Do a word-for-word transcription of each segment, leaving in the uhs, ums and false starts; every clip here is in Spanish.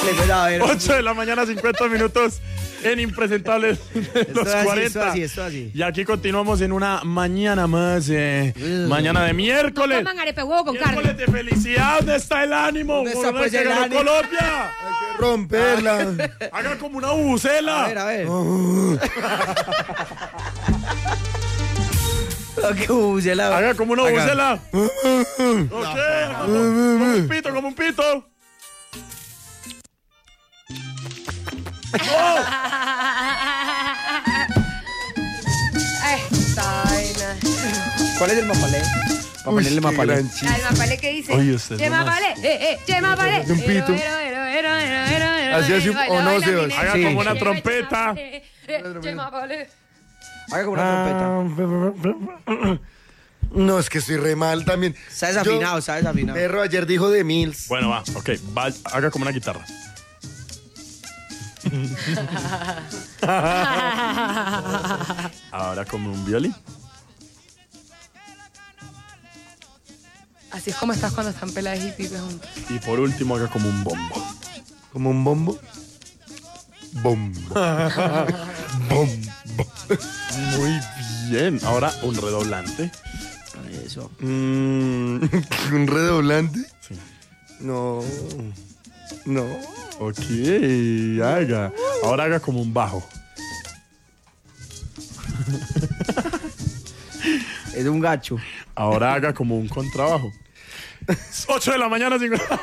ocho de la mañana, cincuenta minutos en Impresentables de los Esto así, cuarenta. esto así, esto así. Y aquí continuamos en una mañana más, eh, Uh. mañana de miércoles. Toman arepa de huevo con Miércoles carne. de felicidad. ¿Dónde está el ánimo? ¿Dónde está, Por pues, que el ganó ánimo? Colombia. Hay que romperla. Haga como una bubucela. A ver, a ver. Ok, uh, se la- Haga como una Haga. bubucela. Ok, haga como, como un pito, como un pito. ¡Oh! Ay, esta vaina. ¿Cuál es el mapalé? Para ponerle qué mapalé. gran chiste. Ay, Mapale, ¿qué dice? Oye, usted Che, es lo más- Mapale, eh, eh, che, Mapale. Un pito. Ero, ero, ero, ero, ero, ero, Así hace un- baila, o no, baila, Sebas. mi Haga nena. como una Che, trompeta. eh, eh, che, Mapale. Haga como una trompeta. No, es que estoy re mal también. Está desafinado, Yo- está desafinado. Perro ayer dijo de Mills. Bueno, va, ok. Va, haga como una guitarra. Ahora como un violín. Así es como estás cuando están peladas y pipes juntos. Y por último haga como un bombo. Como un bombo. Bombo. Bombo. Muy bien. Ahora un redoblante. Eso. Mm, ¿un redoblante? Sí. No. No. Ok, haga. Ahora haga como un bajo. Es un gacho. Ahora haga como un contrabajo. ocho de la mañana, cincuenta.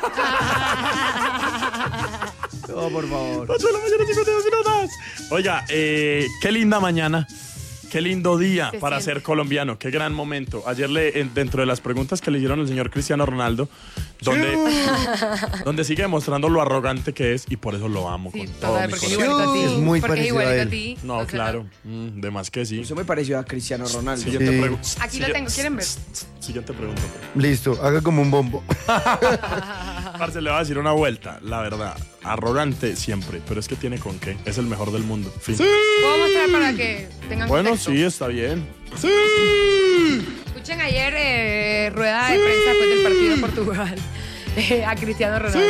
No, por favor. ocho de la mañana, cincuenta y dos minutos. Oiga, eh, qué linda mañana. Qué lindo día Se para siente. ser colombiano. Qué gran momento. Ayer, le, en- dentro de las preguntas que le hicieron al señor Cristiano Ronaldo, donde, donde sigue demostrando lo arrogante que es, y por eso lo amo Sí, con todo total, mi porque es corazón. igualito a ti. Es muy porque es parecido a igualito a él. ti. No, O sea, claro. Mm, de más que sí. Eso me pareció a Cristiano Ronaldo. Siguiente Sí. pregunta. Aquí lo tengo, ¿quieren ver? Siguiente pregunta. Listo, haga como un bombo. Parce, le va a decir una vuelta, la verdad. Arrogante siempre, pero es que tiene con qué. Es el mejor del mundo. Fin. Puedo mostrar para que tengan Bueno, contexto. sí, está bien. Escuchen ayer eh, rueda de prensa después del partido de Portugal eh, a Cristiano Ronaldo.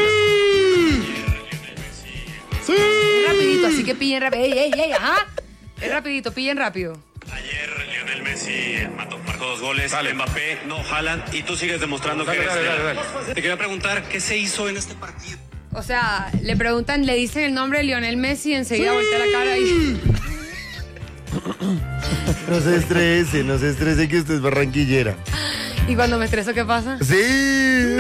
Es rapidito, así que pillen rápido. ¡Ey, ey, ey! ¡Ajá! Es rapidito, pillen rápido. Ayer Lionel Messi mató- marcó dos goles, Mbappé, no Haaland, y tú sigues demostrando que eres Te quería preguntar, ¿qué se hizo en este partido? O sea, le preguntan, le dicen el nombre de Lionel Messi y enseguida voltea la cara y... No se estrese, no se estrese que usted es barranquillera. ¿Y cuando me estreso qué pasa? Sí.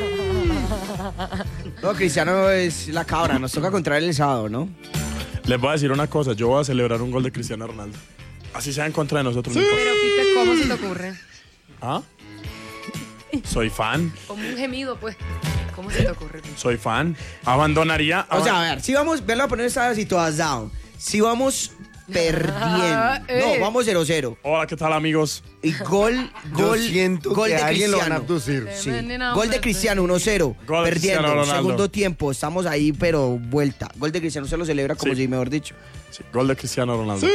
No, Cristiano es la cabra. Nos toca contra él el sábado, ¿no? Les voy a decir una cosa. Yo voy a celebrar un gol de Cristiano Ronaldo. Así sea en contra de nosotros. No importa. Pero Pipe, ¿cómo se te ocurre? ¿Ah? Soy fan. Como un gemido, pues. ¿Cómo se te ocurre? Soy fan. Abandonaría. O sea, aban- a ver, si vamos, verlo a poner esta situación. Si vamos perdiendo. Eh. No, vamos cero cero. Hola, ¿qué tal, amigos? Y gol, Yo gol, siento gol que de a alguien lo van a Cristiano. abducir. Sí. Nena, Gol de hombre, Cristiano uno cero. Gol de Cristiano Perdiendo. Ronaldo. Segundo tiempo. Estamos ahí, pero vuelta. Gol de Cristiano se lo celebra como Sí. si, mejor dicho. Sí, gol de Cristiano Ronaldo.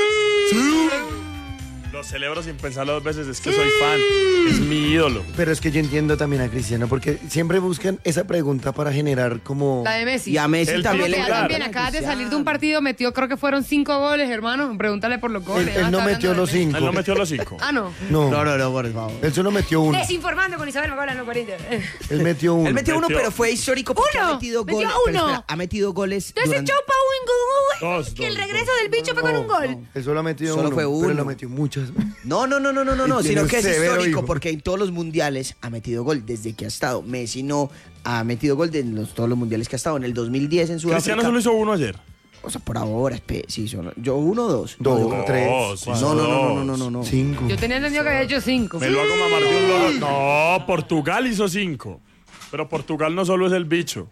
Lo celebro sin pensarlo dos veces. Es que soy fan. Es mi ídolo. Pero es que yo entiendo también a Cristiano, porque siempre buscan esa pregunta para generar como... La de Messi. Y a Messi El también le titular. Porque encanta. también acabas de salir de un partido, metió, creo que fueron cinco goles, hermano. Pregúntale por los Él, goles. él ya no está metió hablando los de Messi. cinco. Él no metió los cinco. Ah, no. No, No, no, no, por favor. él solo metió uno. Desinformando con Isabel Macola, no Corinthians. Él metió uno. Él metió uno, Metió- pero fue histórico porque Uno. ha metido Metió goles. Pero uno. espera, ha metido goles. Entonces durante- echó pa' un gol. Dos, Que el dos, regreso del bicho fue con un gol. Él solo ha metido Solo uno. fue Pero uno. lo metió muchas. No, no, no, no, no, no, Y no, tiene sino un que es severo histórico hijo. porque en todos los mundiales ha metido gol desde que ha estado. Messi no ha metido gol de los, todos los mundiales que ha estado. En el dos mil diez en Sudáfrica. Cristiano solo hizo uno ayer. O sea, por ahora, espe- sí, son, yo uno o dos. Dos, No, yo- tres, sí, cuatro, no, no, no, no, no, no, no. cinco. Yo tenía entendido que había hecho cinco. Me lo hago mamar de un loro. No, Portugal hizo cinco. Pero Portugal no solo es el bicho.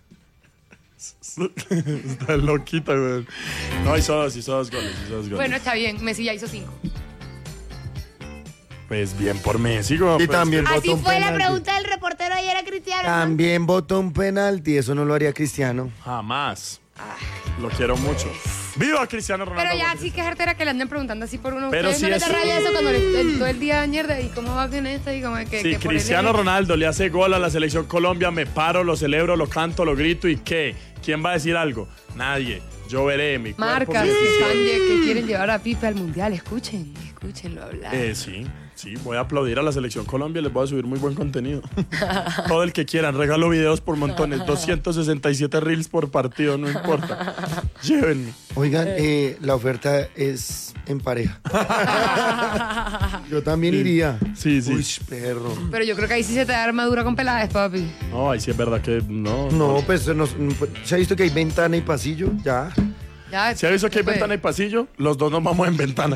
Está loquita, güey. No, hizo dos, hizo dos goles, hizo dos goles. Bueno, está bien. Messi ya hizo cinco. Pues bien por Messi, güey. Y pues, también Así votó un fue la penalti. pregunta del reportero ayer a Cristiano. También votó un penalti. Eso no lo haría Cristiano. Jamás. Lo quiero mucho. ¡Viva Cristiano Ronaldo! Pero ya sí que es artera que le anden preguntando así por uno. Pero ¿Ustedes sí no les da es- rabia eso cuando le, el- todo el día mierda? ¿Y cómo va con esto? Y como que, Si que por Cristiano él- Ronaldo le hace gol a la selección Colombia, me paro, lo celebro, lo canto, lo grito y ¿qué? ¿Quién va a decir algo? Nadie. Yo veré mi cuerpo. Marcas mi que, decisión. están, que quieren llevar a Pipe al mundial. Escuchen, escúchenlo hablar. Eh, sí, sí, voy a aplaudir a la selección Colombia y les voy a subir muy buen contenido. Todo el que quieran, regalo videos por montones, doscientos sesenta y siete reels por partido, no importa. Llévenme. Oigan, eh, la oferta es en pareja. Yo también iría. Sí, sí. Uy, perro. Pero yo creo que ahí sí se te da armadura con peladas, papi. No, ahí sí es verdad que no. No, pues nos- se ha visto que hay ventana y pasillo, ya. Ya, Si ha visto que hay pues, ventana y pasillo, los dos nos vamos en ventana.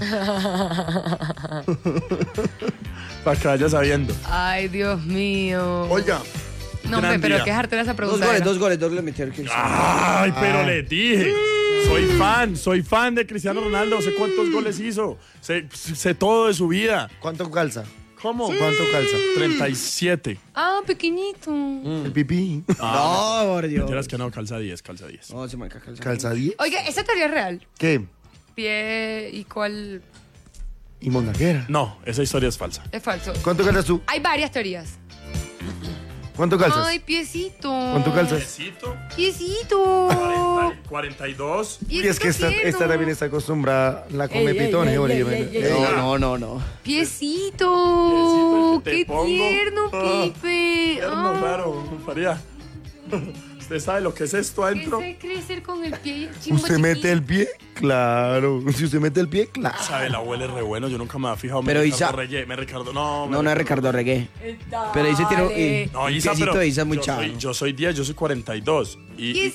Para que vaya sabiendo. Ay, Dios mío. Oiga, No, hombre, gran pero día. qué artera esa Dos pregunta. goles, era. dos goles, dos goles metió el Cristiano. Ay, pero Ah. le dije. Soy fan, soy fan de Cristiano Ronaldo. Sé cuántos goles hizo. Sé, sé todo de su vida. ¿cuánto calza? ¿Cómo? ¿Cuánto calza? treinta y siete. Ah, pequeñito. El pipí. No, por Dios. Mentiras que no, calza diez, calza diez. No, se me cae calza. ¿Calza diez? Oiga, esa teoría es real. ¿Qué? Pie y cuál ¿Y mondaquera? No, esa historia es falsa. es falso. ¿Cuánto calzas tú? Hay varias teorías. ¿Cuánto calzas? Ay, piecito. ¿Cuánto calzas? Besito, Piecito. cuarenta y dos. Y es que esta, Piecito esta tierno. también está acostumbrada, la come Ey, ey, pitones, ey, Oli, ey, bueno. ey, ey. Eh, No, no, no, no. Piecito. Piecito, el que te Qué pongo. tierno, Ah, Pipe. Tierno, Ah. claro, Faría. ¿Usted sabe lo que es esto adentro? Ese crecer con el pie y el chimbo ¿Usted mete chiquito. el pie? Claro. Si usted mete el pie, claro. Sabe, la huele re bueno. Yo nunca me había fijado. Pero me Isa- Ricardo Reyes, me Ricardo. No, me No, no es Ricardo Regué. Pero dice tiro. Dale. Y, No, el Isa, piecito pero de Isa es muy yo chavo. soy, yo soy diez, yo soy cuarenta y dos. Y, y,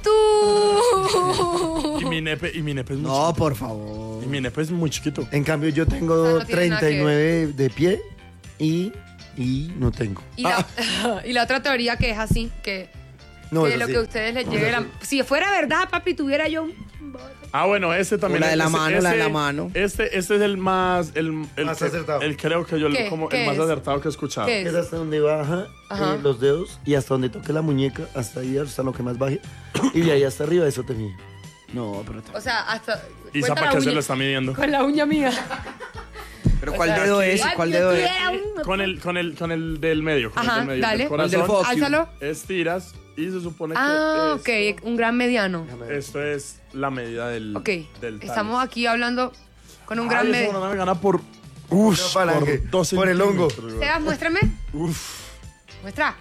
Piecito. y mi nepe, y mi nepe es muy No, chiquito. por favor. Y mi nepe es muy chiquito. En cambio, yo O sea, tengo no tiene nada treinta y nueve de pie y, y no tengo. Y la, y la otra teoría que es así, que, No, que eso lo sí. que a ustedes les llegue la... Si fuera verdad, papi, tuviera yo un... Ah, bueno, este también. O la de la este- mano, la de la este- mano. Este, este es el más. El, el Más que- acertado. El creo que yo, el, ¿Qué? como, ¿Qué el más es? acertado que he escuchado. ¿Qué es? Es hasta donde baja Ajá. eh, los dedos y hasta donde toque la muñeca, hasta ahí, hasta lo que más baje. Y de ahí hasta arriba, eso te mide. No, pero. O sea, hasta... ¿Y cuenta para la qué se uña- lo está midiendo? Con la uña mía. Pero ¿cuál O sea, dedo aquí- es? Ay, ¿Cuál yo dedo es? tuviera un- Con el, con el, con el del medio. Con Ajá, el del medio. dale. Del ¿Cuál del corazón. fuck you? Álzalo. Estiras y se supone que. Ah, esto- ok, un gran mediano. Esto es la medida del. Ok, del estamos talus. aquí hablando con un Ay, gran ese mediano. banana me gana por. Uf, Una falange, por dos por el hongo. centímetros, Sebas, muéstrame. Uf. Muestra.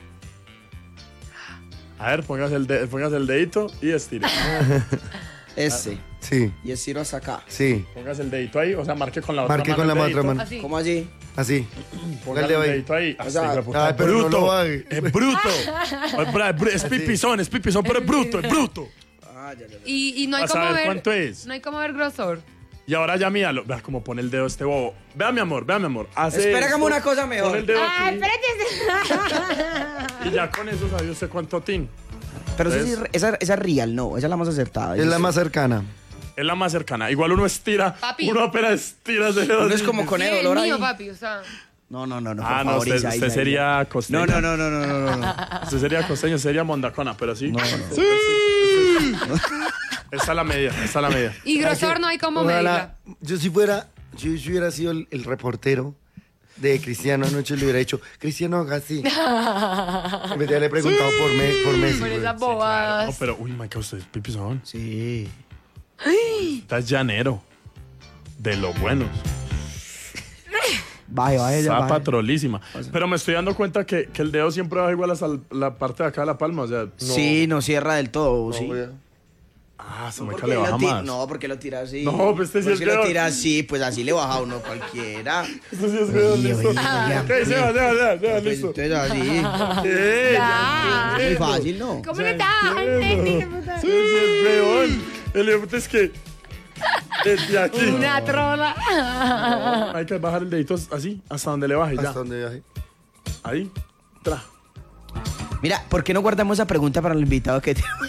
A ver, póngase el, de- póngase el dedito y estire. Ese. Sí, Y estiro hasta acá. sí. Póngase el dedito ahí, o sea, marque con la otra Marque mano. con la el otra dedito. mano. Así. ¿Cómo así? Así. Póngale Dale el ahí. dedito ahí. O sea, Ay, hijo de puta, ay, es pero no bruto. lo haga. Es bruto. Es bra- es br- Es pipizón, es pipizón, pero es bruto, es bruto. Ah, ya, ya, ya. Y, y no hay A como saber ver... cuánto es. No hay como ver grosor. Y ahora ya míralo. Vea cómo pone el dedo este bobo. Vea, mi amor, vea, mi amor. Hace Espera, esto, como una cosa mejor. Pone el dedo Ah, aquí. espérate. Y ya con eso sabe usted cuánto tin. Pero esa, sí ¿Ves? es- esa, esa es real, no. Esa es la más acertada. Es la más cercana. Es la más cercana. Igual uno estira. Papi. Uno apenas estira ese dedo. Uno es así. como con el Sí, el olor ahí. mío, papi, o sea... No, no, no, no. por Ah, no, favor, usted, Isa, usted Isa, sería Isa. costeño. No, no, no, no, no, no, no. Usted sería costeño, sería mondacona, pero sí. No, no. Esta es la medida, esta es la medida. Y grosor no hay como Ojalá, medirla. yo si fuera, yo si hubiera sido el, el reportero de Cristiano anoche le hubiera dicho, Cristiano haga así. En vez de haberle preguntado por, me, por Messi. Por güey. esas No, bobadas. pero, uy, Mike, usted es pipizón. Sí. Está llanero. De lo bueno. Baje, baje, ya, Zapa baje. trolísima. Pero me estoy dando cuenta que, que el dedo siempre va igual hasta la parte de acá de la palma. O sea, no. Sí, no cierra del todo, No, sí. güey. Ah, se me ¿Por cae qué le baja lo ti- más. No, porque lo tira así. No, pues este sí Porque es si lo peor. tira así, pues así le baja a uno cualquiera. Esto sí es peor, Oye, listo. oye, oye, Ok, oye. se va, se va, se va, se va, Pues listo. entonces así. Eh, Ya. Muy fácil, ¿no? ¿Cómo le estás? Sí, sí, es peor. El hijo de puta es que desde aquí Una trola. hay que bajar el dedito así, hasta donde le baje, ya. Hasta donde viaje. Ahí, tra. Mira, ¿por qué no guardamos esa pregunta para el invitado que tenemos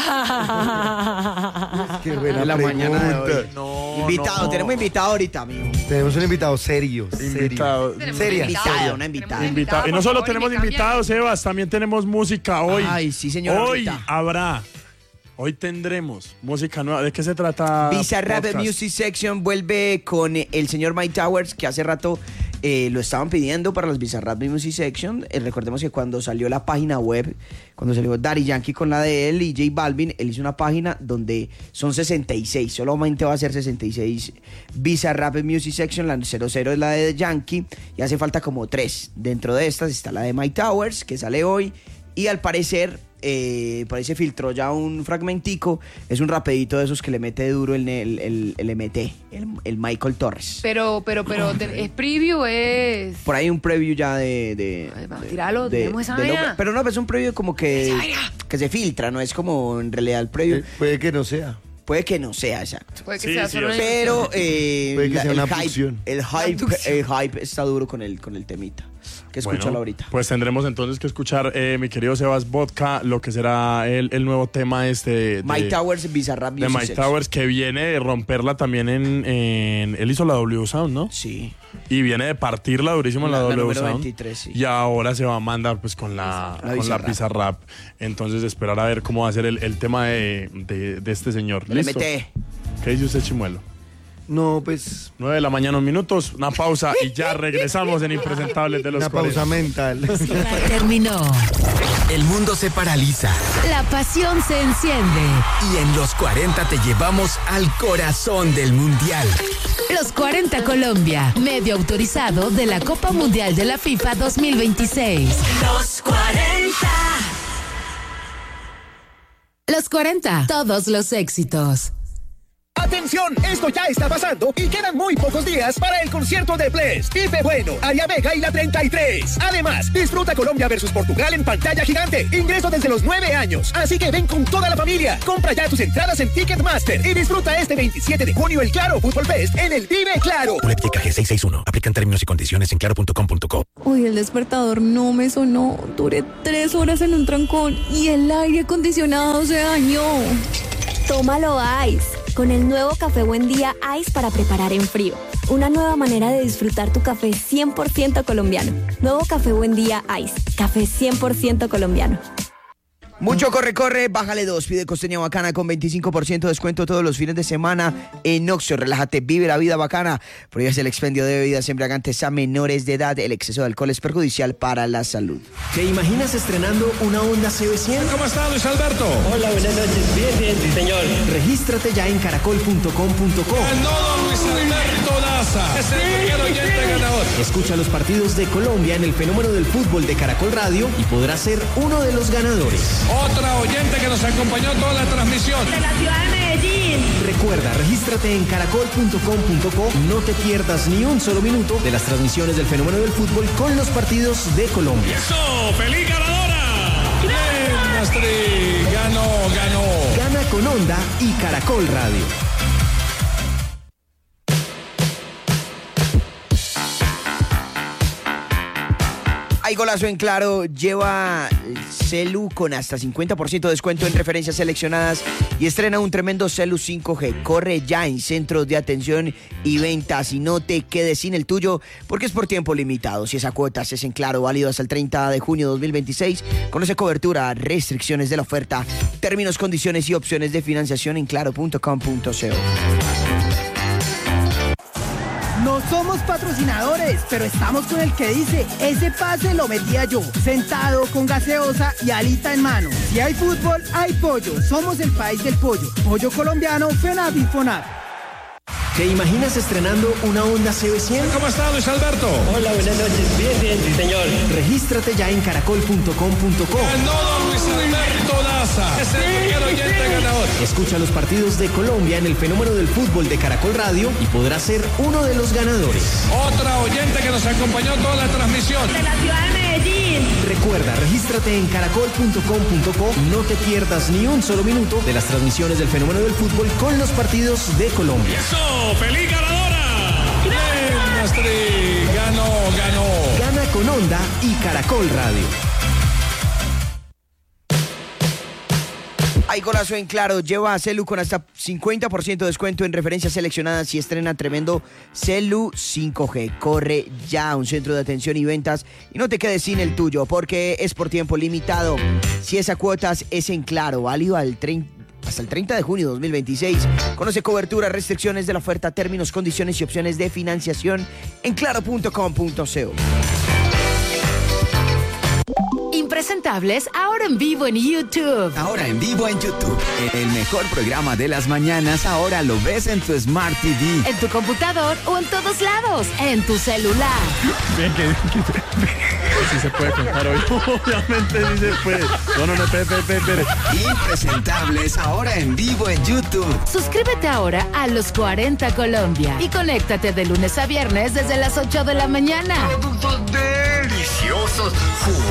Qué buena en la mañana de pregunta. hoy? No, Invitado, no. tenemos invitado ahorita, amigo. Tenemos un invitado serio. serio. Invitado. Tenemos Seria. una Invitada, una invitada. Tenemos Invitado. Y no por solo favor, tenemos y me cambian. invitados, Sebas, también tenemos música hoy. Ay, sí, señor, Hoy ahorita. habrá Hoy tendremos música nueva. ¿De qué se trata? Bizarrap podcast? Music Section vuelve con el señor Mike Towers, que hace rato eh, lo estaban pidiendo para las Bizarrap Music Section. Eh, recordemos que cuando salió la página web, cuando salió Daddy Yankee con la de él y J Balvin, él hizo una página donde son sesenta y seis, solamente va a ser sesenta y seis Bizarrap Music Section. La cero cero es la de Yankee y hace falta como tres. Dentro de estas está la de Mike Towers, que sale hoy, y al parecer... Eh, por ahí se filtró ya un fragmentico. Es un rapidito de esos que le mete duro el, el, el, el M T, el, el Michael Torres. Pero, pero, pero, de- ¿es preview? ¿Es...? Por ahí un preview ya de... de Ay, vamos, de- tíralo, de- tenemos esa de lo- vaina. Pero no, es un preview como que, Esa vaina. que se filtra, no es como en realidad el preview. Eh, Puede que no sea. Puede que no sea exacto. Puede que Sí, sea sí, solo o una sea, Pero eh, Puede que la- sea el, una hype, abducción. el hype, Abducción. el hype está duro con el, con el temita. Que escuchalo Bueno, ahorita. Pues tendremos entonces que escuchar, eh, mi querido Sebas Vodka, lo que será el, el nuevo tema este de, Mike Towers, Bizarrap de Music Mike Section. Towers, que viene de romperla también en, en... Él hizo la W Sound, ¿no? Sí. Y viene de partirla durísimo en la, La- la W número Sound. veintitrés, sí. Y ahora se va a mandar pues con la, La con la Bizarrap. Bizarrap. Entonces esperar a ver cómo va a ser el, el tema de, de, de este señor. El ¿Listo? M T. ¿Qué dice usted, Chimuelo? No, pues nueve de la mañana, un minutos, una pausa y ya regresamos en Impresentables de los una cuarenta. pausa mental. Terminó. El mundo se paraliza La pasión se enciende. y en los cuarenta te llevamos al corazón del mundial. Los cuarenta Colombia, medio autorizado de la Copa Mundial de la FIFA dos mil veintiséis. Los cuarenta. Los cuarenta, todos los éxitos. ¡Atención! Esto ya está pasando y quedan muy pocos días para el concierto de Bless, Pipe Bueno, Aria Vega y la treinta y tres. Además, disfruta Colombia versus Portugal en pantalla gigante. Ingreso desde los nueve años. Así que ven con toda la familia. Compra ya tus entradas en Ticketmaster y disfruta este veintisiete de junio el Claro Fútbol Fest en el Vive Claro. Boletica G seiscientos sesenta y uno. Aplican términos y condiciones en claro punto com punto co. Hoy el despertador no me sonó. Duré tres horas en un trancón y el aire acondicionado se dañó. Tómalo Ice, con el nuevo Café Buen Día Ice para preparar en frío. Una nueva manera de disfrutar tu café cien por ciento colombiano. Nuevo Café Buen Día Ice, café cien por ciento colombiano. Mucho corre, corre, bájale dos, pide costeña bacana con veinticinco por ciento de descuento todos los fines de semana en Oxxo. Relájate, vive la vida bacana. Prohíbes el expendio de bebidas embriagantes a menores de edad. El exceso de alcohol es perjudicial para la salud. ¿Te imaginas estrenando una Honda C B cien? ¿Cómo está, Luis Alberto? Hola, buenas noches. Bien, bien, sí, señor. Regístrate ya en caracol punto com punto co. Ganó Luis Alberto Daza. Es el primer oyente ganador. Escucha los partidos de Colombia en el fenómeno del fútbol de Caracol Radio y podrás ser uno de los ganadores. Otra oyente que nos acompañó toda la transmisión. De la ciudad de Medellín. Recuerda, regístrate en caracol punto com punto co y no te pierdas ni un solo minuto de las transmisiones del fenómeno del fútbol con los partidos de Colombia. ¡Eso! ¡Feliz ganadora! ¡Bien, Astrid! Ganó, ganó. Gana con Honda y Caracol Radio. Hay golazo en Claro, lleva Celu con hasta cincuenta por ciento de descuento en referencias seleccionadas y estrena un tremendo Celu cinco G. Corre ya en centros de atención y ventas y no te quedes sin el tuyo porque es por tiempo limitado. Si esa cuota es en Claro, válido hasta el treinta de junio de dos mil veintiséis. Conoce cobertura, restricciones de la oferta, términos, condiciones y opciones de financiación en claro punto com punto co. No somos patrocinadores, pero estamos con el que dice, ese pase lo metía yo, sentado con gaseosa y alita en mano. Si hay fútbol, hay pollo. Somos el país del pollo. Pollo colombiano, FENAP y FONAP. ¿Te imaginas estrenando una Honda C B cien? ¿Cómo está, Luis Alberto? Hola, buenas noches. Bien, bien, sí, señor. Regístrate ya en caracol punto com punto co. Ganó Luis Alberto Daza. Es el primer oyente ganador. Escucha los partidos de Colombia en el fenómeno del fútbol de Caracol Radio y podrás ser uno de los ganadores. Otra oyente que nos acompañó toda la transmisión. De la ciudad de Medellín. Recuerda, regístrate en caracol punto com punto co y no te pierdas ni un solo minuto de las transmisiones del fenómeno del fútbol con los partidos de Colombia. ¡Eso! ¡Feliz ganadora! ¡Bien, Astrid! Ganó, ganó. Gana con Honda y Caracol Radio. Hay golazo en Claro, lleva a Celu con hasta cincuenta por ciento de descuento en referencias seleccionadas y estrena tremendo Celu cinco G. Corre ya a un centro de atención y ventas y no te quedes sin el tuyo porque es por tiempo limitado. Si esa cuotas es en Claro, válido al treinta hasta el treinta de junio de dos mil veintiséis. Conoce cobertura, restricciones de la oferta, términos, condiciones y opciones de financiación en claro punto com punto co. Impresentables, ahora en vivo en YouTube. Ahora en vivo en YouTube. El mejor programa de las mañanas ahora lo ves en tu Smart T V. En tu computador o en todos lados. En tu celular. Bien, que, que sí se puede contar hoy. Obviamente sí se puede. No, no, no, espere, espere, espere. Impresentables, ahora en vivo en YouTube. Suscríbete ahora a Los cuarenta Colombia y conéctate de lunes a viernes desde las ocho de la mañana. Productos deliciosos.